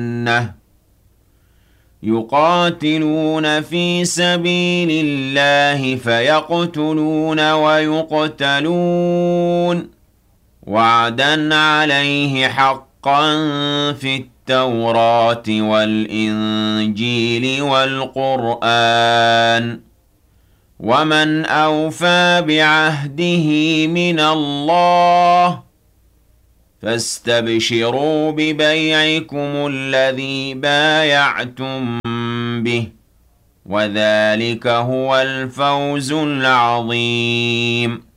يقاتلون في سبيل الله فيقتلون ويقتلون وعدا عليه حقا في التوراة والإنجيل والقرآن ومن أوفى بعهده من الله فاستبشروا ببيعكم الذي بايعتم به وذلك هو الفوز العظيم.